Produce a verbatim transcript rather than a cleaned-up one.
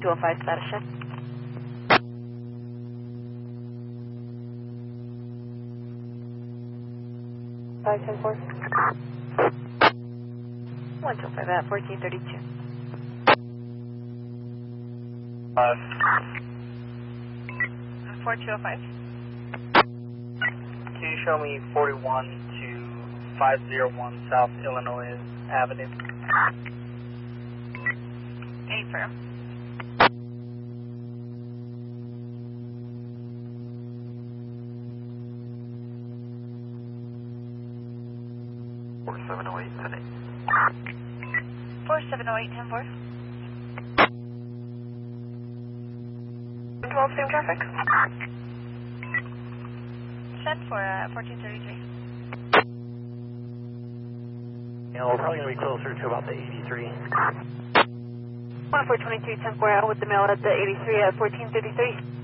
two oh five status check. five ten four. one two five at fourteen thirty-two. Five. four two oh five. Can you show me forty-one to five oh one South Illinois Avenue? Any firm? four seven oh eight, ten eight. four seven oh eight, ten four. twelve, same traffic. Send for uh, fourteen thirty-three. Yeah, we're probably going to be closer to about the eighty-three. one four twenty-two, ten four out with the mail at the eighty-three at fourteen thirty-three.